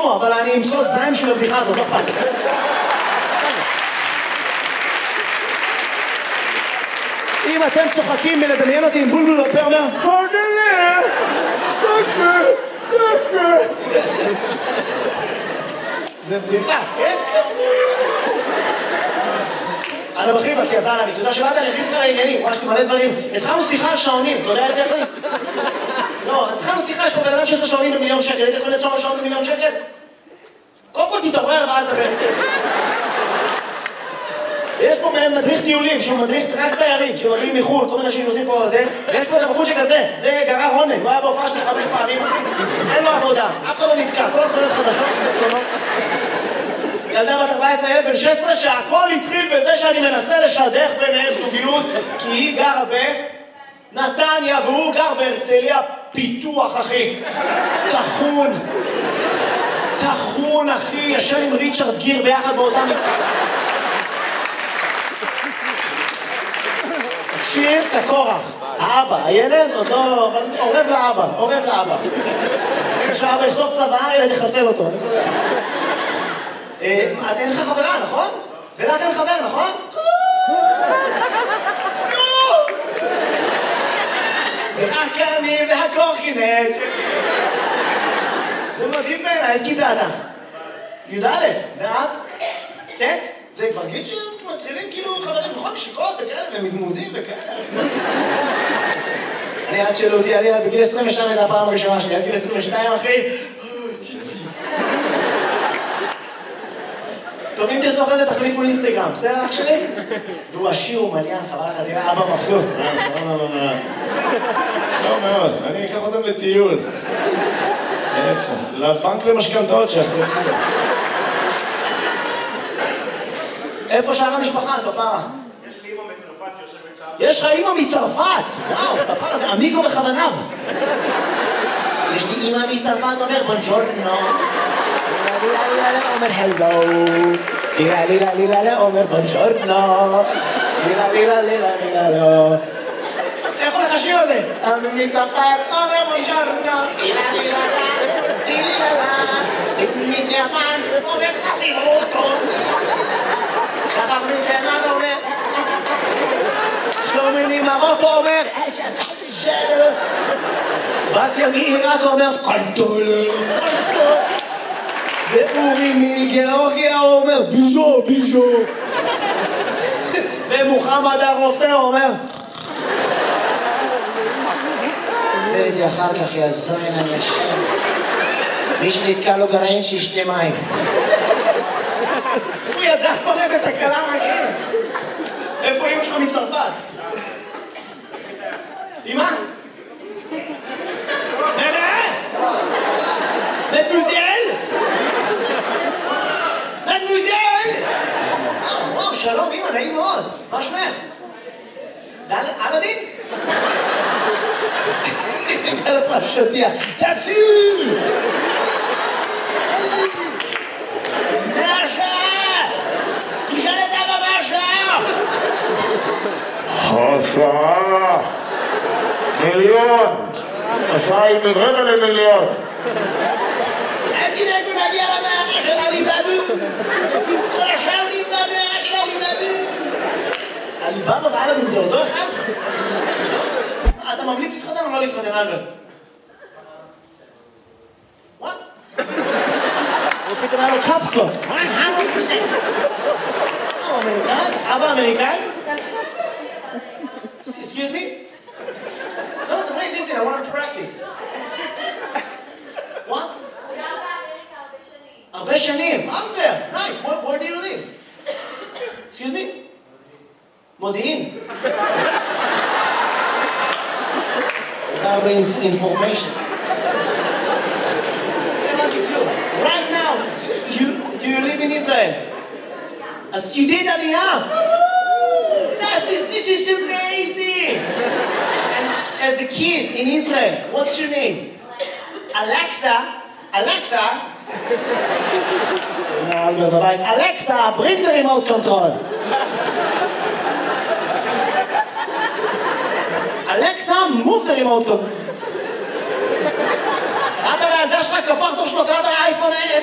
הומו, אבל אני אמצוא זין של הבדיחה הזאת, לא פעם. אם אתם צוחקים מלדמיין אותי עם בולבול בפה אומר פרדלה, זה בדיחה, כן? אני בכיר כי עזר לי, אתה יודע שבאת אני הכניס לך לעניינים, ממש מלא דברים. התחלנו שיחה על שעונים, אתה יודע את זה אחרי? לא, אז התחלנו שיחה, יש פה בן אדם שיש לו שעונים ב1,000,000 שקל, היית קונה שעון ב1,000,000 שקל? קודם כל תתעורר ואז דבר. יש פה מדריך טיולים, שהוא מדריך רק תיירים, שמגיעים מחו"ל, כל מיני אנשים עושים פה זה, ויש פה את הבחור שכזה, זה גרר רונן, הוא היה בהופעה שלי 5 פעמים, אין לו עבודה, אף אחד לא נתקע, כל התחונות חדשות, בצונות. ילדה בת 14, ילד בן 16, שהכל התחיל בזה שאני מנסה לשדך ביניהם זוגיות, כי היא גרה בנתניה והוא גר בהרצליה פיתוח, אחי. תחון, אחי, ישן עם ריצ'רד גיר ביחד באותם... שיר כקורח, האבא, הילד עוד לא... עורב לאבא. רגע שהאבא יכתוב צבא, ילד יחסל אותו. אין לך חברה, נכון? ולך אין חבר, נכון? זה רק אני והקורקינט. זה מדהים בעיניי, איזה כיתה אתה? י"א, ואת? ט'? זה כבר גיל שמתחילים כאילו חברים, נכון? נשיקות וכאלה, ומזמוזים וכאלה. אני עד שאלו אותי, אני בגיל 22 הייתה הפעם הראשונה שלי, עד גיל 22 אחי. טוב, אם תרצו אחרי זה תחליפו אינסטגרם, בסדר אח שלי? והוא עשיר ומליין, חבל לך, תראה, אבא מבסוט. לא מאוד, אני אקח אותם לטיול. איפה? לבנק למשכנתאות שיחתו. איפה שאר המשפחה, כפרה? יש לי אמא מצרפת שיושבת שם. יש לך אמא מצרפת! וואו, כפרה, זה עמיקו בכוונב. יש לי אמא מצרפת, אומר בונג'ורנו. אומר הלו. אומר בונג'ורנו. איך הולך השיר הזה? מצרפת, אומר בונג'ורנו. מסיאפן, אומר צסימוטו. שחר מתימן אומר שלומי ממרוקו אומר שלו בת ימי רק אומר קנטולה ואורי מגיאורגיה אומר ביז'ו ומוחמד הרופא אומר וראיתי אחר כך יזוין הנשם מי שנתקע לו גרעין שישתה מים הוא ידע פורט את הקלה מהכיר. איפה אמא שלך מצרפת? אמא? מדמוזל? וואו, שלום אמא, נעים מאוד. מה שמך? אלאדין? על הפרשותיה. תציל! השעה מיליון, השעה היא מרבע למיליון. אל תדאגו נגיע למערה של עליבאבו. שמחה שעונים במערה של עליבאבו. עליבאבו ואלאדין זה אותו אחד? אתה ממליץ להתחתן או לא להתחתן, אלברט? What? הוא פתאום היה לו קפסלוס. 100%. אמריקאי? אבא אמריקאי? Excuse me? No, wait, listen, I want to practice. What? הרבה שנים. Albert, nice. Where do you live? Excuse me? מודיעין. הרבה information. Right now, do you live in Israel? As you did Aliyah. This is amazing! And as a kid in Israel, what's your name? Alexa? Alexa, bring the remote control. Alexa, move the remote control. קראת לילדה שלך כפרצוף שלו, קראת לאייפון